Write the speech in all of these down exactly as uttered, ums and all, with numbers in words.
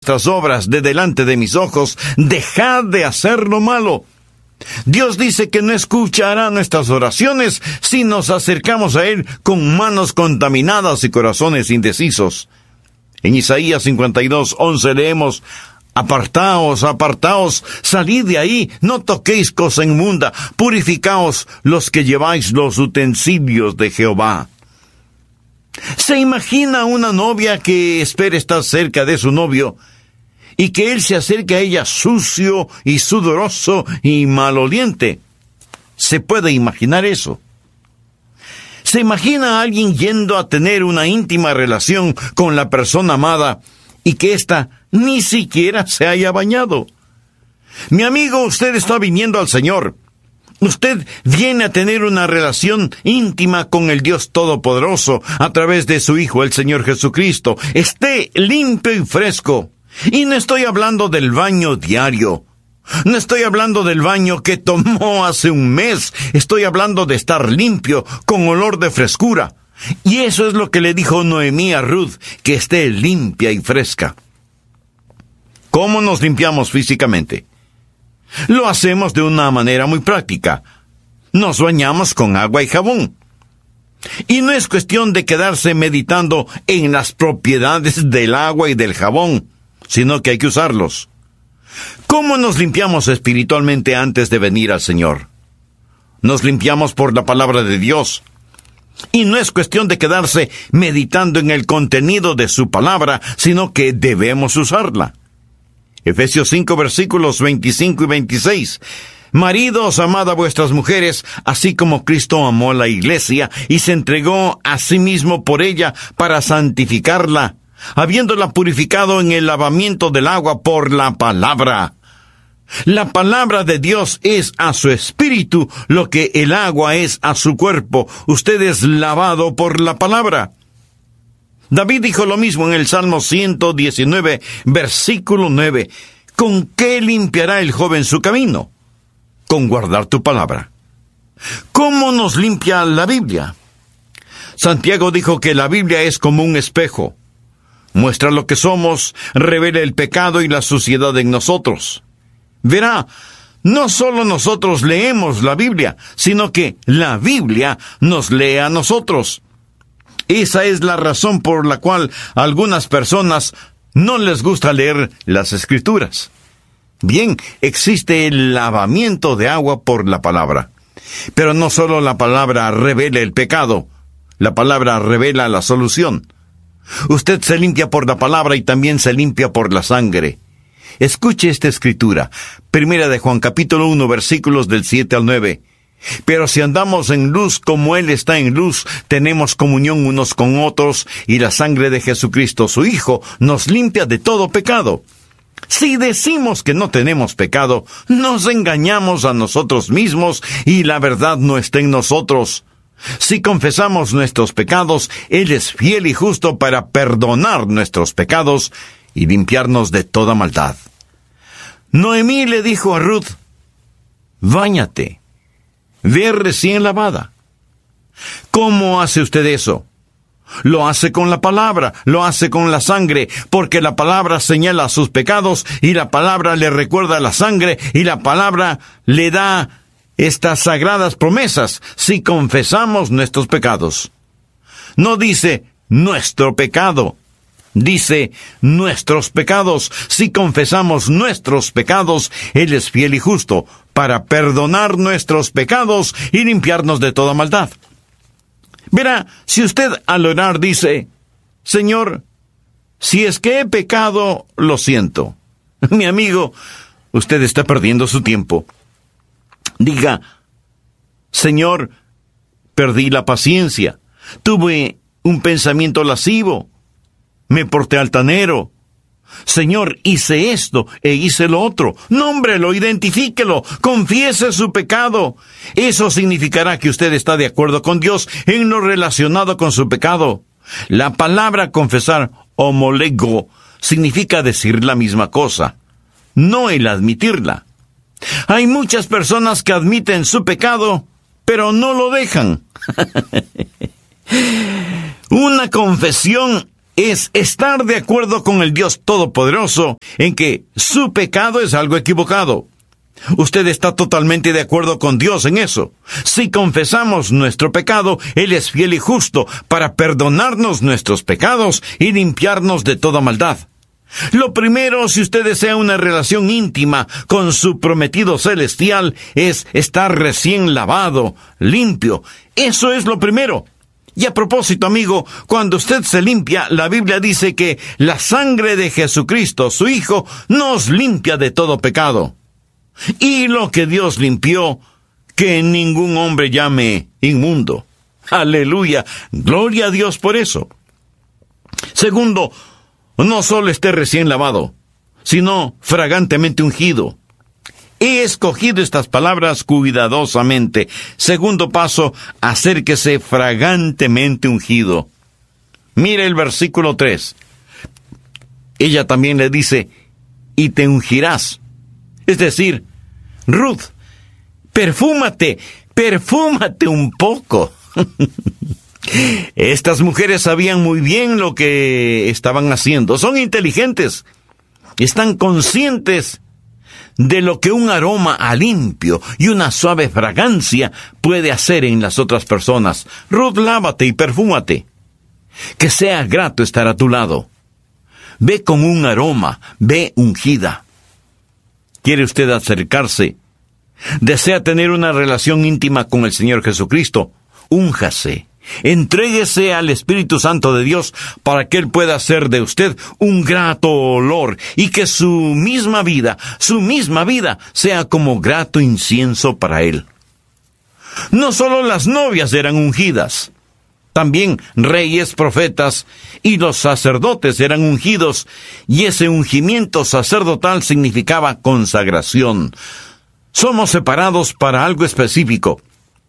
Vuestras obras de delante de mis ojos, dejad de hacer lo malo. Dios dice que no escuchará nuestras oraciones si nos acercamos a Él con manos contaminadas y corazones indecisos. En Isaías cincuenta y dos, once leemos: Apartaos, apartaos, salid de ahí, no toquéis cosa inmunda, purificaos los que lleváis los utensilios de Jehová. ¿Se imagina una novia que espera estar cerca de su novio y que él se acerque a ella sucio y sudoroso y maloliente? ¿Se puede imaginar eso? ¿Se imagina a alguien yendo a tener una íntima relación con la persona amada y que ésta ni siquiera se haya bañado? Mi amigo, usted está viniendo al Señor. Usted viene a tener una relación íntima con el Dios Todopoderoso a través de su Hijo, el Señor Jesucristo. Esté limpio y fresco. Y no estoy hablando del baño diario. No estoy hablando del baño que tomó hace un mes. Estoy hablando de estar limpio, con olor de frescura. Y eso es lo que le dijo Noemí a Ruth, que esté limpia y fresca. ¿Cómo nos limpiamos físicamente? Lo hacemos de una manera muy práctica. Nos bañamos con agua y jabón. Y no es cuestión de quedarse meditando en las propiedades del agua y del jabón, sino que hay que usarlos. ¿Cómo nos limpiamos espiritualmente antes de venir al Señor? Nos limpiamos por la palabra de Dios. Y no es cuestión de quedarse meditando en el contenido de su palabra, sino que debemos usarla. Efesios cinco, versículos veinticinco y veintiséis. Maridos, amad a vuestras mujeres, así como Cristo amó a la iglesia y se entregó a sí mismo por ella para santificarla, habiéndola purificado en el lavamiento del agua por la palabra. La palabra de Dios es a su espíritu lo que el agua es a su cuerpo. Usted es lavado por la palabra. David dijo lo mismo en el Salmo ciento diecinueve, versículo nueve. ¿Con qué limpiará el joven su camino? Con guardar tu palabra. ¿Cómo nos limpia la Biblia? Santiago dijo que la Biblia es como un espejo. Muestra lo que somos, revela el pecado y la suciedad en nosotros. Verá, no solo nosotros leemos la Biblia, sino que la Biblia nos lee a nosotros. Esa es la razón por la cual a algunas personas no les gusta leer las Escrituras. Bien, existe el lavamiento de agua por la palabra. Pero no solo la palabra revela el pecado, la palabra revela la solución. Usted se limpia por la palabra y también se limpia por la sangre. Escuche esta escritura, Primera de Juan capítulo uno, versículos del siete al nueve. Pero si andamos en luz como Él está en luz, tenemos comunión unos con otros, y la sangre de Jesucristo, su Hijo, nos limpia de todo pecado. Si decimos que no tenemos pecado, nos engañamos a nosotros mismos, y la verdad no está en nosotros. Si confesamos nuestros pecados, Él es fiel y justo para perdonar nuestros pecados y limpiarnos de toda maldad. Noemí le dijo a Ruth: báñate. Ve recién lavada. ¿Cómo hace usted eso? Lo hace con la palabra, lo hace con la sangre, porque la palabra señala sus pecados, y la palabra le recuerda la sangre, y la palabra le da estas sagradas promesas si confesamos nuestros pecados. No dice nuestro pecado, dice nuestros pecados. Si confesamos nuestros pecados, Él es fiel y justo para perdonar nuestros pecados y limpiarnos de toda maldad. Verá, si usted al orar dice: Señor, si es que he pecado, lo siento. Mi amigo, usted está perdiendo su tiempo. Diga: Señor, perdí la paciencia, tuve un pensamiento lascivo, me porté altanero. Señor, hice esto e hice lo otro. Nómbrelo, identifíquelo, confiese su pecado. Eso significará que usted está de acuerdo con Dios en lo relacionado con su pecado. La palabra confesar, homolego, significa decir la misma cosa, no el admitirla. Hay muchas personas que admiten su pecado, pero no lo dejan. Una confesión es estar de acuerdo con el Dios Todopoderoso en que su pecado es algo equivocado. Usted está totalmente de acuerdo con Dios en eso. Si confesamos nuestro pecado, Él es fiel y justo para perdonarnos nuestros pecados y limpiarnos de toda maldad. Lo primero, si usted desea una relación íntima con su prometido celestial, es estar recién lavado, limpio. Eso es lo primero. Y a propósito, amigo, cuando usted se limpia, la Biblia dice que la sangre de Jesucristo, su Hijo, nos limpia de todo pecado. Y lo que Dios limpió, que ningún hombre llame inmundo. Aleluya, gloria a Dios por eso. Segundo, no solo esté recién lavado, sino fragantemente ungido. He escogido estas palabras cuidadosamente. Segundo paso, acérquese fragantemente ungido. Mire el versículo tres. Ella también le dice, y te ungirás. Es decir, Ruth, perfúmate, perfúmate un poco. Estas mujeres sabían muy bien lo que estaban haciendo. Son inteligentes. Están conscientes de lo que un aroma a limpio y una suave fragancia puede hacer en las otras personas. Ruth, lávate y perfúmate. Que sea grato estar a tu lado. Ve con un aroma, ve ungida. ¿Quiere usted acercarse? ¿Desea tener una relación íntima con el Señor Jesucristo? Únjase. Entréguese al Espíritu Santo de Dios para que Él pueda hacer de usted un grato olor y que su misma vida, su misma vida sea como grato incienso para Él. No solo las novias eran ungidas, también reyes, profetas y los sacerdotes eran ungidos, y ese ungimiento sacerdotal significaba consagración. Somos separados para algo específico.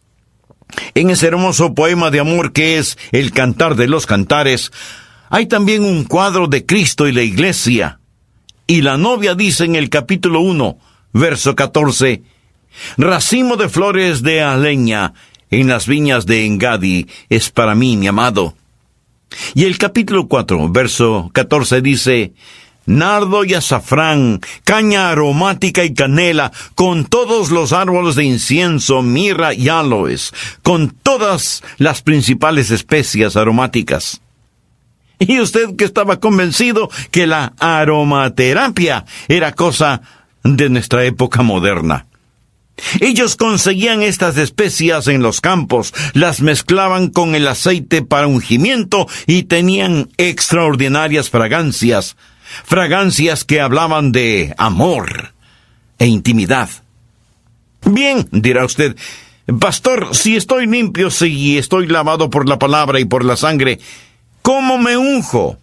En ese hermoso poema de amor que es el Cantar de los Cantares, hay también un cuadro de Cristo y la Iglesia. Y la novia dice en el capítulo uno, verso catorce, racimo de flores de aleña en las viñas de Engadi es para mí, mi amado. Y el capítulo cuatro, verso catorce dice, nardo y azafrán, caña aromática y canela, con todos los árboles de incienso, mirra y aloes, con todas las principales especias aromáticas. Y usted que estaba convencido que la aromaterapia era cosa de nuestra época moderna. Ellos conseguían estas especias en los campos, las mezclaban con el aceite para ungimiento y tenían extraordinarias fragancias. Fragancias que hablaban de amor e intimidad. Bien, dirá usted, pastor, si estoy limpio, si estoy lavado por la palabra y por la sangre, ¿cómo me unjo?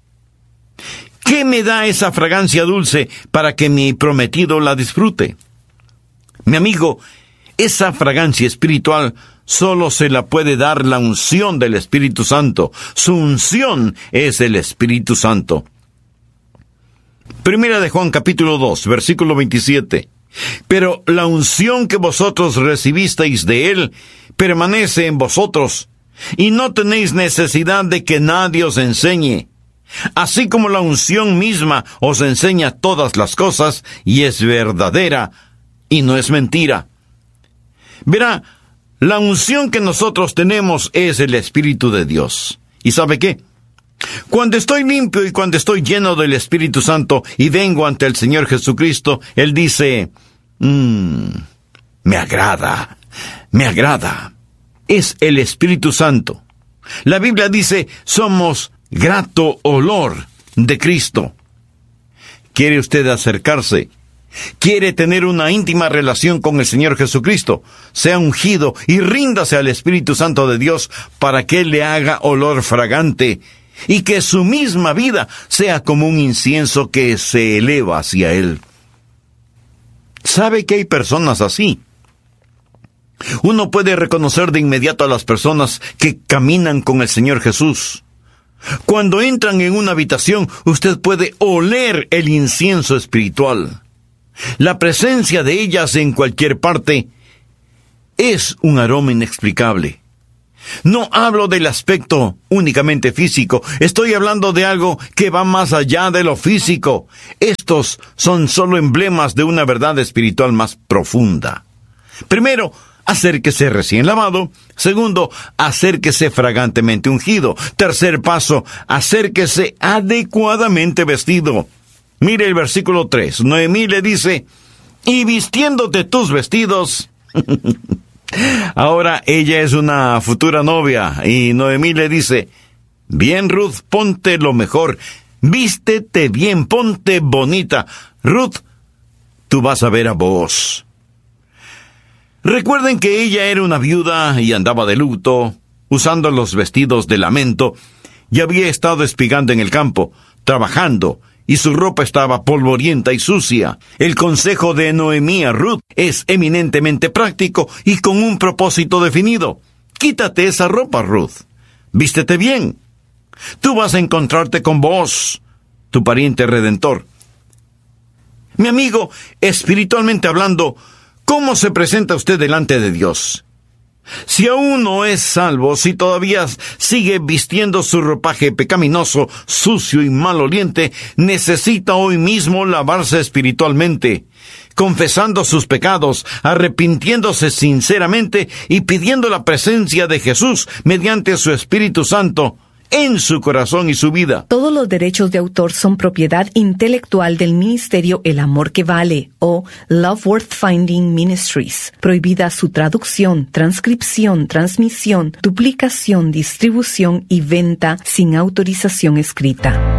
¿Qué me da esa fragancia dulce para que mi prometido la disfrute? Mi amigo, esa fragancia espiritual solo se la puede dar la unción del Espíritu Santo. Su unción es el Espíritu Santo. Primera de Juan capítulo dos, versículo veintisiete. Pero la unción que vosotros recibisteis de Él permanece en vosotros, y no tenéis necesidad de que nadie os enseñe. Así como la unción misma os enseña todas las cosas, y es verdadera, y no es mentira. Verá, la unción que nosotros tenemos es el Espíritu de Dios. ¿Y sabe qué? Cuando estoy limpio y cuando estoy lleno del Espíritu Santo y vengo ante el Señor Jesucristo, Él dice, mmm, me agrada, me agrada. Es el Espíritu Santo. La Biblia dice, somos grato olor de Cristo. ¿Quiere usted acercarse? ¿Quiere tener una íntima relación con el Señor Jesucristo? Sea ungido y ríndase al Espíritu Santo de Dios para que Él le haga olor fragante y que su misma vida sea como un incienso que se eleva hacia Él. ¿Sabe que hay personas así? Uno puede reconocer de inmediato a las personas que caminan con el Señor Jesús. Cuando entran en una habitación, usted puede oler el incienso espiritual. La presencia de ellas en cualquier parte es un aroma inexplicable. No hablo del aspecto únicamente físico, estoy hablando de algo que va más allá de lo físico. Estos son solo emblemas de una verdad espiritual más profunda. Primero, acérquese recién lavado. Segundo, acérquese fragantemente ungido. Tercer paso, acérquese adecuadamente vestido. Mire el versículo tres. Noemí le dice, y vistiéndote tus vestidos. Ahora ella es una futura novia y Noemí le dice, bien Ruth, ponte lo mejor, vístete bien, ponte bonita. Ruth, tú vas a ver a Booz. Recuerden que ella era una viuda y andaba de luto, usando los vestidos de lamento, y había estado espigando en el campo, trabajando, y su ropa estaba polvorienta y sucia. El consejo de Noemí a Ruth es eminentemente práctico y con un propósito definido. Quítate esa ropa, Ruth. Vístete bien. Tú vas a encontrarte con Booz, tu pariente redentor. Mi amigo, espiritualmente hablando, ¿cómo se presenta usted delante de Dios? Si aún no es salvo, si todavía sigue vistiendo su ropaje pecaminoso, sucio y maloliente, necesita hoy mismo lavarse espiritualmente, confesando sus pecados, arrepintiéndose sinceramente y pidiendo la presencia de Jesús mediante su Espíritu Santo en su corazón y su vida. Todos los derechos de autor son propiedad intelectual del ministerio El Amor que Vale, o Love Worth Finding Ministries. Prohibida su traducción, transcripción, transmisión, duplicación, distribución y venta sin autorización escrita.